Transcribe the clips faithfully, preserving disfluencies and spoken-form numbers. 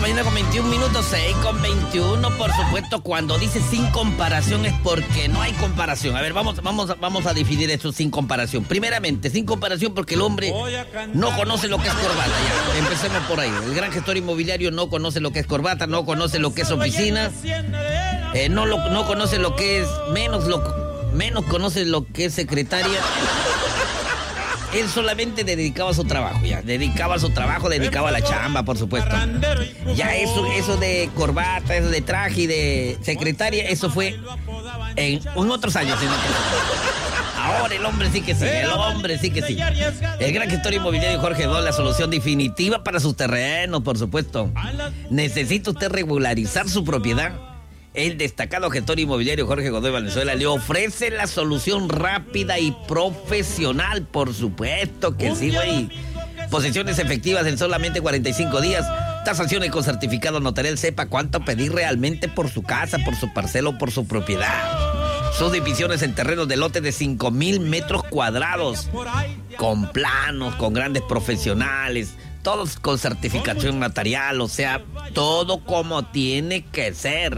mañana con veintiún minutos, seis con veintiuno. Por supuesto, cuando dice sin comparación es porque no hay comparación. A ver, vamos, vamos, vamos a definir esto sin comparación. Primeramente, sin comparación porque el hombre no conoce lo que es corbata. Ya, empecemos por ahí. El gran gestor inmobiliario no conoce lo que es corbata, no conoce lo que es oficina, eh, no, lo, no conoce lo que es, menos, lo, menos conoce lo que es secretaria. Él solamente dedicaba a su trabajo, ya. Dedicaba a su trabajo, dedicaba a la chamba, por supuesto. Ya eso, eso de corbata, eso de traje y de secretaria, eso fue en, en otros años. En otros años. Ahora el hombre sí que sí, el hombre sí que sí. El gran gestor inmobiliario Jorge Godoy, la solución definitiva para sus terrenos, por supuesto. ¿Necesita usted regularizar su propiedad? El destacado gestor inmobiliario Jorge Godoy Valenzuela le ofrece la solución rápida y profesional, por supuesto que sí, güey. Posesiones efectivas en solamente cuarenta y cinco días. Tasaciones con certificado notarial, sepa cuánto pedir realmente por su casa, por su parcela o por su propiedad. Sus divisiones en terrenos de lote de cinco mil metros cuadrados, con planos, con grandes profesionales, todos con certificación notarial, o sea, todo como tiene que ser.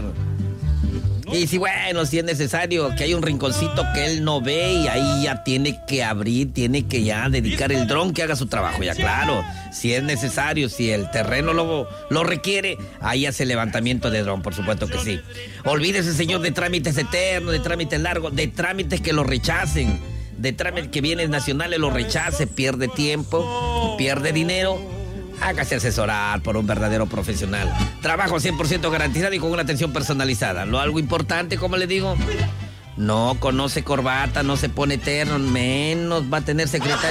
Y si, bueno, si es necesario que haya un rinconcito que él no ve y ahí ya tiene que abrir, tiene que ya dedicar el dron que haga su trabajo, ya claro. Si es necesario, si el terreno lo, lo requiere, ahí hace levantamiento de dron, por supuesto que sí. Olvídese, señor, de trámites eternos, de trámites largos, de trámites que lo rechacen, de trámites que bienes nacionales lo rechace, pierde tiempo, pierde dinero. Hágase asesorar por un verdadero profesional. Trabajo cien por ciento garantizado y con una atención personalizada. Lo algo importante, como le digo, no conoce corbata, no se pone terno, menos va a tener secretaria.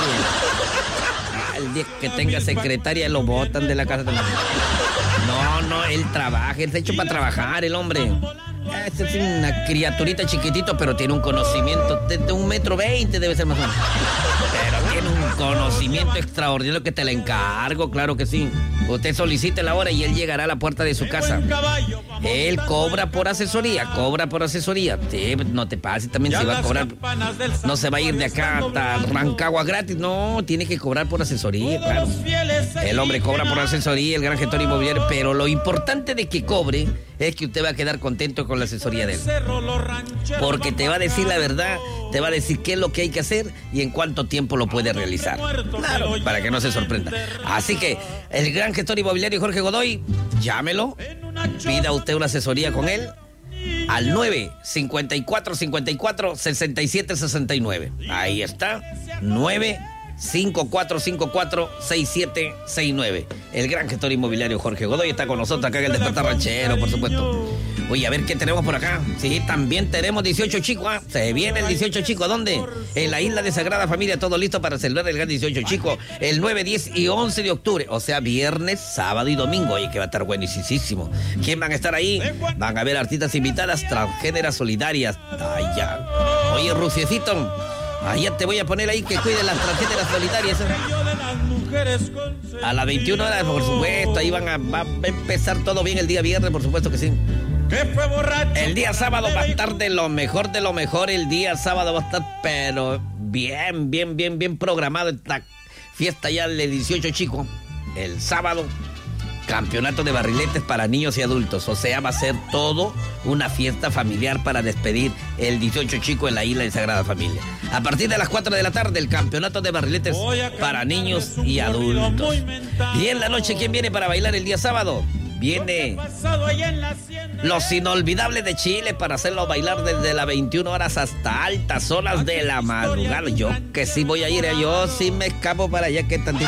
El día que tenga secretaria lo botan de la casa. No, no, él trabaja, él está hecho para trabajar, el hombre. Este es una criaturita chiquitito, pero tiene un conocimiento de, de un metro veinte, debe ser más o menos. Pero tiene un conocimiento extraordinario que te la encargo, claro que sí. Usted solicite la hora y él llegará a la puerta de su casa. Él cobra por asesoría, cobra por asesoría. Sí, no te pases también si va a cobrar. No se va a ir de acá hasta Rancagua gratis, no, tiene que cobrar por asesoría, claro. El hombre cobra por asesoría, el gran gestor inmobiliario, pero lo importante de que cobre es que usted va a quedar contento con la asesoría de él. Porque te va a decir la verdad, te va a decir qué es lo que hay que hacer y en cuánto tiempo lo puede realizar. Claro, para que no se sorprenda. Así que el gran gestor inmobiliario Jorge Godoy, llámelo, pida usted una asesoría con él al nueve cincuenta y cuatro cincuenta y cuatro sesenta y siete sesenta y nueve. Ahí está, nueve cinco cuatro cinco cuatro seis siete seis nueve. El gran gestor inmobiliario Jorge Godoy está con nosotros acá en el Despertar Ranchero, por supuesto. Oye, a ver qué tenemos por acá. Sí, también tenemos dieciocho Chico, ¿eh? Se viene el dieciocho Chico, ¿dónde? En la isla de Sagrada Familia, todo listo para celebrar el gran dieciocho Chico, el nueve, diez y once de octubre, o sea, viernes, sábado y domingo. Oye, que va a estar buenísimo. ¿Quién van a estar ahí? Van a haber artistas invitadas, transgéneras solidarias. Ay, ya. Oye, Ruciecito, ahí ya te voy a poner ahí que cuiden las transgéneras solidarias, ¿eh? A las veintiuna horas, por supuesto, ahí van a, va a empezar todo bien el día viernes, por supuesto que sí. El día sábado va a estar de lo mejor, de lo mejor. El día sábado va a estar, pero bien, bien, bien, bien programado esta fiesta ya de dieciocho Chico. El sábado, campeonato de barriletes para niños y adultos. O sea, va a ser todo una fiesta familiar para despedir el dieciocho Chico en la isla de Sagrada Familia. A partir de las cuatro de la tarde, el campeonato de barriletes para niños y adultos. Y en la noche, ¿quién viene para bailar el día sábado? Viene Los Inolvidables de Chile para hacerlo bailar desde las veintiuna horas hasta altas horas de la madrugada. Yo que sí voy a ir, yo sí me escapo para allá que tantito.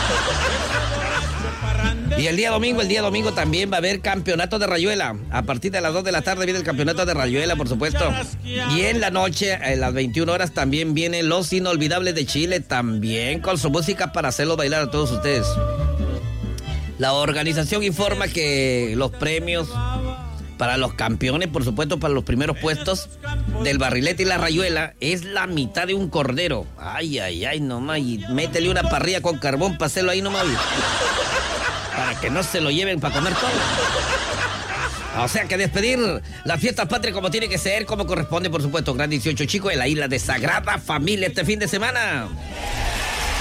Y el día domingo, el día domingo también va a haber campeonato de rayuela. A partir de las dos de la tarde viene el campeonato de rayuela, por supuesto. Y en la noche, a las veintiuna horas, también vienen Los Inolvidables de Chile, también con su música para hacerlo bailar a todos ustedes. La organización informa que los premios para los campeones, por supuesto, para los primeros puestos del barrilete y la rayuela, es la mitad de un cordero. Ay, ay, ay, nomás. Y métele una parrilla con carbón para hacerlo ahí nomás. Para que no se lo lleven para comer todo. O sea que despedir la fiesta patria como tiene que ser, como corresponde, por supuesto. Gran dieciocho Chico en la isla de Sagrada Familia este fin de semana.